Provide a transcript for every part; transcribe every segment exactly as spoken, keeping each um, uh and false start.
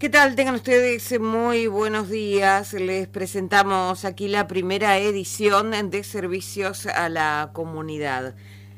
¿Qué tal? Tengan ustedes muy buenos días. Les presentamos aquí la primera edición de Servicios a la Comunidad.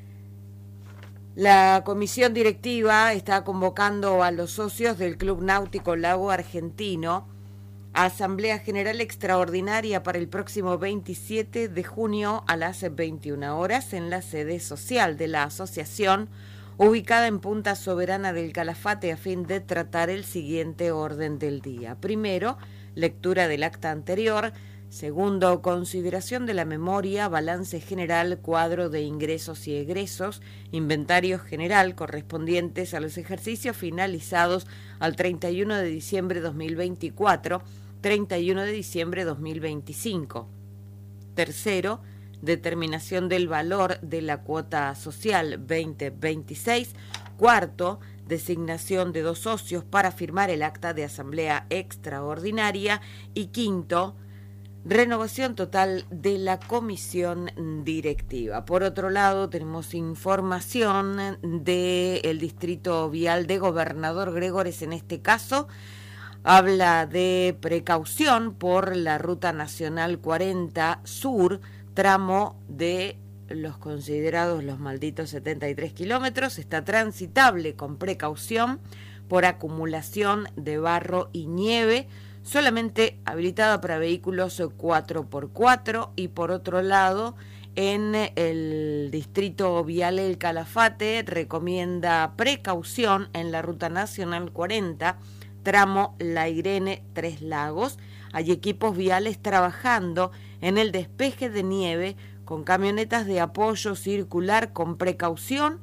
La comisión directiva está convocando a los socios del Club Náutico Lago Argentino a Asamblea General Extraordinaria para el próximo veintisiete de junio a las veintiuna horas en la sede social de la asociación, ubicada en Punta Soberana del Calafate, a fin de tratar el siguiente orden del día. Primero, lectura del acta anterior. Segundo, consideración de la memoria, balance general, cuadro de ingresos y egresos, inventario general correspondientes a los ejercicios finalizados al treinta y uno de diciembre de dos mil veinticuatro, treinta y uno de diciembre de dos mil veinticinco. Tercero, determinación del valor de la cuota social veinte veintiséis. Cuarto, designación de dos socios para firmar el acta de asamblea extraordinaria. Y quinto, renovación total de la comisión directiva. Por otro lado, tenemos información del Distrito Vial de Gobernador Gregores. En este caso, habla de precaución por la Ruta Nacional cuarenta Sur, tramo de los considerados los malditos setenta y tres kilómetros. Está transitable con precaución por acumulación de barro y nieve, solamente habilitada para vehículos cuatro por cuatro. Y por otro lado, en el Distrito Vial El Calafate recomienda precaución en la Ruta Nacional cuarenta, tramo La Irene Tres Lagos. Hay equipos viales trabajando en el despeje de nieve con camionetas de apoyo circular con precaución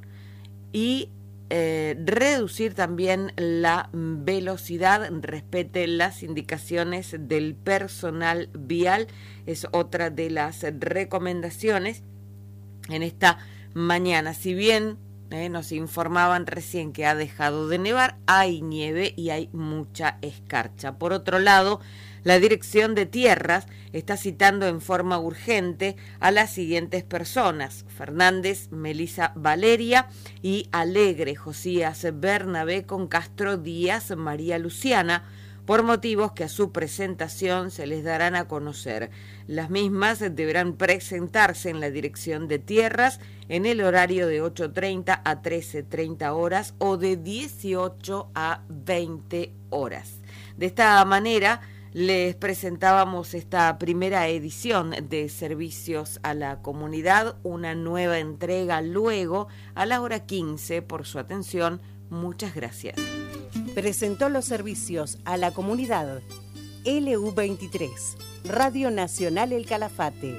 y eh, reducir también la velocidad, respete las indicaciones del personal vial. Es otra de las recomendaciones en esta mañana. Si bien eh, nos informaban recién que ha dejado de nevar, hay nieve y hay mucha escarcha. Por otro lado, la Dirección de Tierras está citando en forma urgente a las siguientes personas: Fernández, Melisa Valeria, y Alegre, Josías Bernabé con Castro Díaz, María Luciana, por motivos que a su presentación se les darán a conocer. Las mismas deberán presentarse en la Dirección de Tierras en el horario de ocho treinta a trece treinta horas o de dieciocho a veinte horas. De esta manera, les presentábamos esta primera edición de Servicios a la Comunidad, una nueva entrega luego a la hora quince. Por su atención, muchas gracias. Presentó los servicios a la comunidad L U veintitrés, Radio Nacional El Calafate.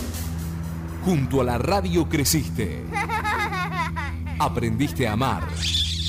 Junto a la radio creciste. Aprendiste a amar.